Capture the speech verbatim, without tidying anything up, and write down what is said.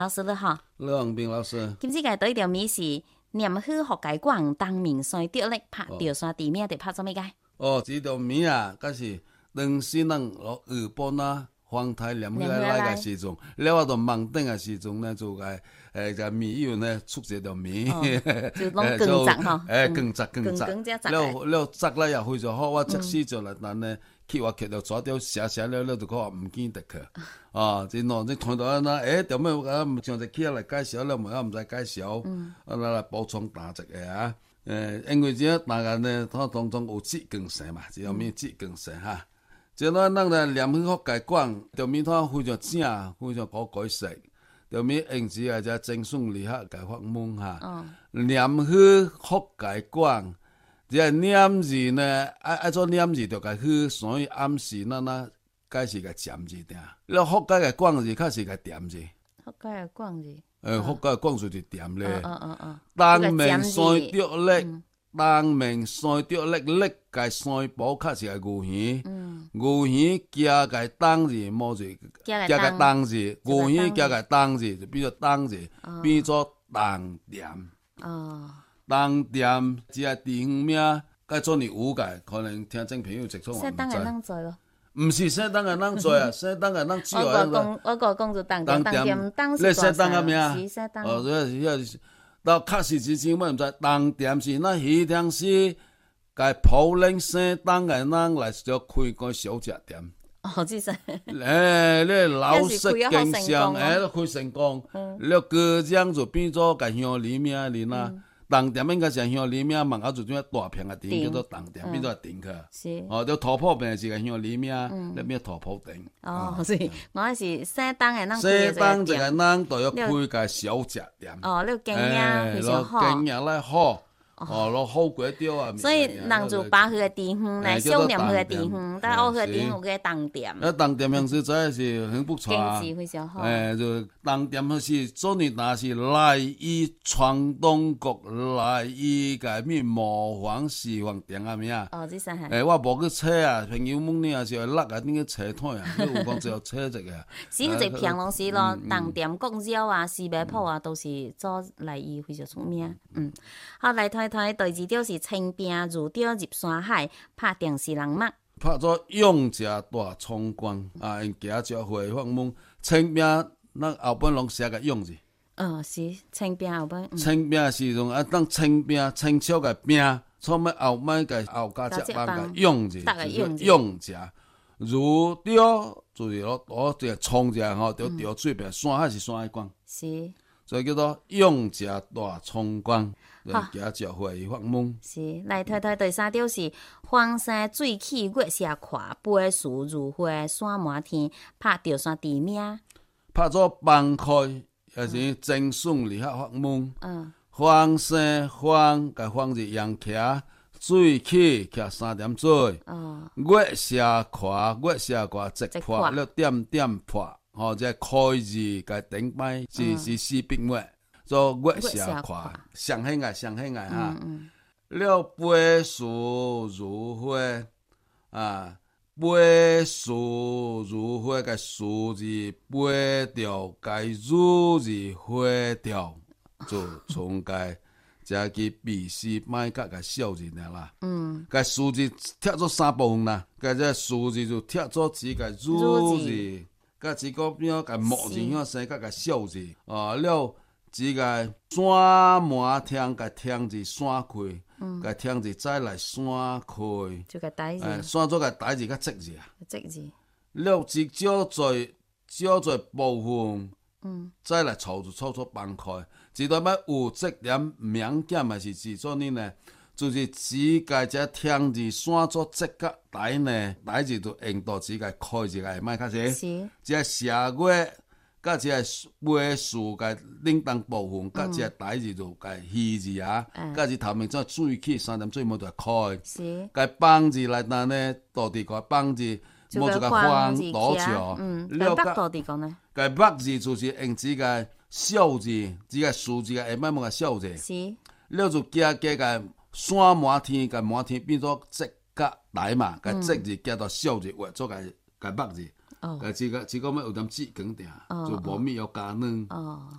老師你好， 劉宏斌老師， 今次嘅對條美是念去學界廣當明山雕咧拍條山地面，哋拍咗咩嘅？ 哦，這條名啊，嗰是當時人落日本啊，皇太念起來來嘅時陣，了我就盲頂嘅時陣呢，就個誒個名友呢出這條名， 就攏更雜吼， 誒更雜更雜，了了雜了也非常好，我即使就來但呢。去我劇就抓條寫寫了了就講唔見得去，啊！即喏，你看到啊那誒，條咩啊？唔像只起來介紹了，唔啊唔使介紹，啊來來補充打一個啊！誒，因為這大家呢，它當中有浙江省嘛，只有咩浙江省哈。即咱咱來念去學界講，條面它非常正，非常好改食。條面因此啊，只正順利下解發夢哈。念去學界講。即係念字呢，愛愛做念字就該去，所以暗時咱咱該是個尖字定。你福建嘅廣字，較是個點字。 福建嘅廣字。 誒，福建嘅廣字就點咧。 嗯嗯嗯。 當明山雕礫，當明山雕礫，礫個山寶較是個牛耳。嗯。牛耳加個當字，冇字加個當字，牛耳加個當字就變做當字，變做當點。哦。當店只係地方名，該做你有個可能聽眾朋友接觸我唔知。 適當嘅人做咯， 唔是適當嘅人做啊，適當嘅人做啊。 我個講我個講就當店，當店當是適當嘅名。 是適當。 哦，嗰個到確實之前我唔知，當店是那迄天是該普寧適當嘅人來做開個小食店。 哦，即係。 誒，你老式經商，誒，開成功，你個樣就變咗個鄉里名哩啦。當店應該是鄉里名，門口就種大片嘅店叫做當店，變做店去。是。哦，就土鋪邊是個鄉里名，你變土鋪店。 哦，是，我係是適當嘅， 適當一個人都要開個小食店。 哦，你經驗非常好。 經驗咧好，哦，攞好鬼雕啊。 所以人就把佢嘅地方嚟想念佢嘅地方，但係我佢嘅地方有個當店。 誒，當店樣子真係是很不錯啊。 經濟非常好。 誒，就當店嗰是做你那是來以傳統國來以個咩模仿西方店啊咩啊？ 哦，這是係。誒， 我無去猜啊，朋友問你啊，是落啊，點去猜睇啊？你有講只有猜一個啊？ 是嗰隻平攏是咯，當店國鳥啊、西北鋪啊，都是做來以非常出名。嗯，好嚟睇睇第二條是清兵如釣入山海，拍電視人物。 拍咗勇者大衝關啊！因家教會發夢清兵，咱後本攏寫個勇字。 哦，是清兵後本。清兵是用啊，當清兵清朝個兵，從尾後尾個後加只幫個勇字，就是勇者如釣，就是攞攞隻衝者吼，就釣水邊山海是山海關。是。所以叫做勇者大衝關。人家教會發夢。 是，來睇睇第三條是黃山水起月下看，飛樹如花山滿天，拍條山地名。 拍咗崩開，也是正順利下發夢。嗯。黃山黃個黃字陽徛，水起徛三點水。哦。月下看，月下看，直破了點點破，吼，即開字個頂擺是是四筆月。做月下看，上興愛上興愛哈。了飛樹如花啊，飛樹如花個樹字飛掉，個如字飛掉，就從個這個筆詩買個個小字啦。嗯，個樹字貼咗三部分啦，個這樹字就貼咗幾個如字，個幾個邊個木字樣生個個小字啊了。只個山滿天個天字山開，個天字再來山開， 就個大字， 誒，山咗個大字個直字啊， 直字， 了只少在少在部分，嗯，再來湊就湊出崩開，只代表有這點名檢還是指做呢呢？就是只個只天字山咗直個大呢，大字就引導只個開字個賣較些，是，只係下月。甲只個尾數個領當部分，甲只個大字就個虛字啊，甲只頭面再水起三點水冇就開，是個幫字來但呢，到底個幫字冇就個方多條， 嗯，個北到底講呢？ 個北字就是用只個小字，只個數字個下擺冇個小字，是，了就加加個山滿天個滿天變咗直甲大嘛，個直字加到小字畫做個個北字。哦，誒，這個這個咩有點節梗定，就無咩有加軟。哦。